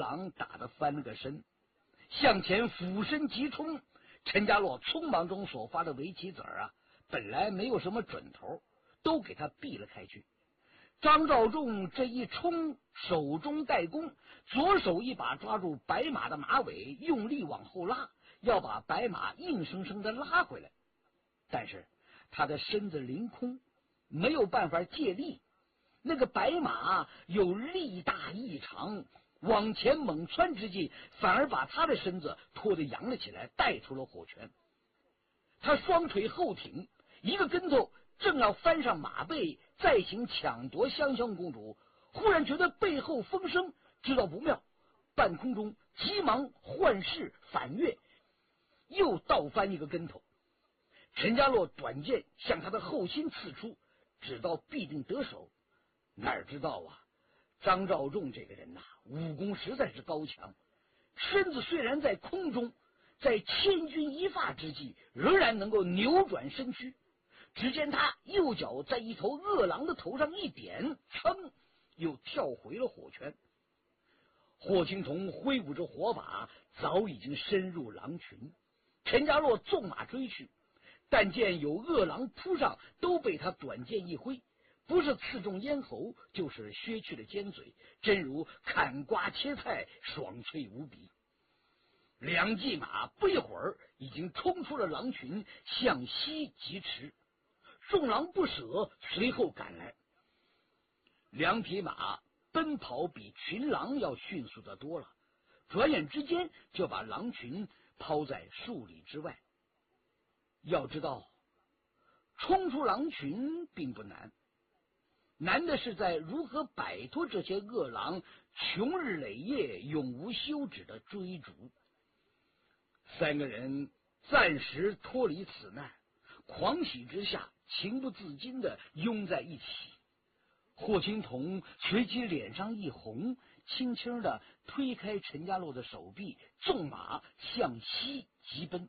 狼打得翻了个身，向前俯身急冲。陈家洛匆忙中所发的围棋子儿本来没有什么准头，都给他避了开去。张召仲这一冲，手中带弓，左手一把抓住白马的马尾，用力往后拉，要把白马硬生生的拉回来。但是他的身子凌空，没有办法借力，那个白马有力大异常，往前猛窜之际，反而把他的身子拖得扬了起来，带出了火圈。他双腿后挺，一个跟头正要翻上马背，再行抢夺香香公主，忽然觉得背后风声，知道不妙，半空中急忙换势反跃，又倒翻一个跟头。陈家洛短剑向他的后心刺出，只道必定得手。哪知道张召仲这个人武功实在是高强，身子虽然在空中，在千钧一发之际仍然能够扭转身躯。只见他右脚在一头恶狼的头上一点，噌，又跳回了火圈。霍青桐挥舞着火把，早已经深入狼群。陈家洛纵马追去，但见有恶狼扑上，都被他短剑一挥，不是刺中咽喉，就是削去了尖嘴，真如砍瓜切菜，爽脆无比。两骑马不一会儿已经冲出了狼群，向西疾驰。众狼不舍，随后赶来。两匹马奔跑比群狼要迅速的多了，转眼之间就把狼群抛在数里之外。要知道，冲出狼群并不难，难的是在如何摆脱这些恶狼穷日累夜永无休止的追逐。三个人暂时脱离此难，狂喜之下情不自禁地拥在一起。霍青桐随即脸上一红，轻轻地推开陈家洛的手臂，纵马向西疾奔。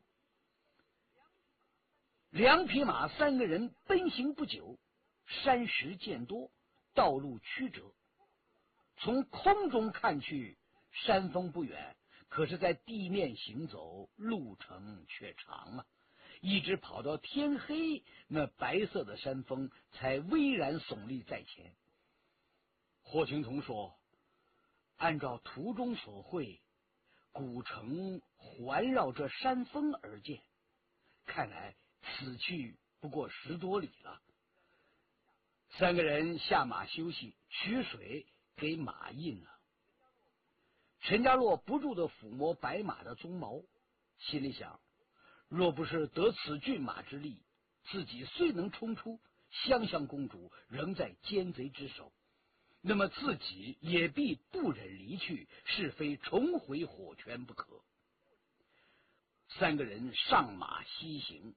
两匹马三个人奔行不久，山石渐多，道路曲折。从空中看去，山峰不远，可是在地面行走，路程却长一直跑到天黑，那白色的山峰才巍然耸立在前。霍青桐说，按照图中所绘，古城环绕着山峰而建，看来此去不过10多里了。三个人下马休息，取水给马印了。陈家洛不住地抚摸白马的鬃毛，心里想，若不是得此骏马之力，自己虽能冲出，香香公主仍在奸贼之手，那么自己也必不忍离去，是非重回火圈不可。三个人上马西行，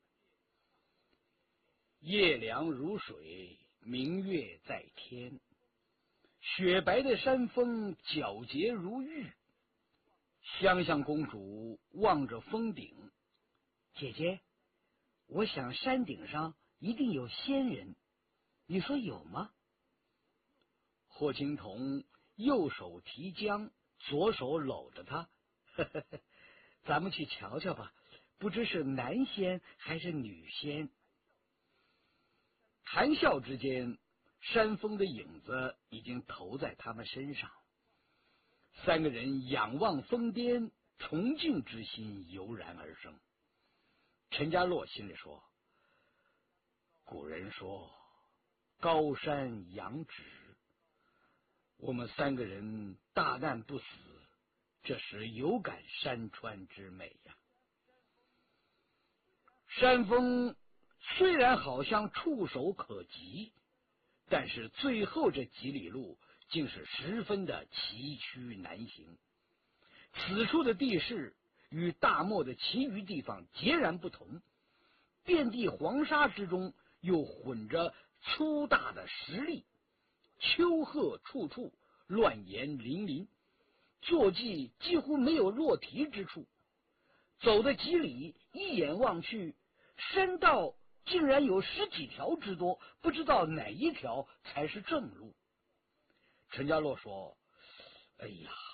夜凉如水，明月在天，雪白的山峰皎洁如玉。香香公主望着峰顶，姐姐，我想山顶上一定有仙人，你说有吗？霍青桐右手提缰，左手搂着他，咱们去瞧瞧吧，不知是男仙还是女仙。谈笑之间，山峰的影子已经投在他们身上。三个人仰望峰巅，崇敬之心油然而生。陈家洛心里说，古人说高山仰止，我们三个人大难不死，这时有感山川之美呀。山峰虽然好像触手可及，但是最后这几里路竟是十分的崎岖难行。此处的地势与大漠的其余地方截然不同，遍地黄沙之中又混着粗大的石砾，丘壑处处，乱岩林林，坐骑几乎没有落蹄之处。走的几里，一眼望去，山道竟然有10几条之多，不知道哪一条才是正路。陈家洛说，哎呀，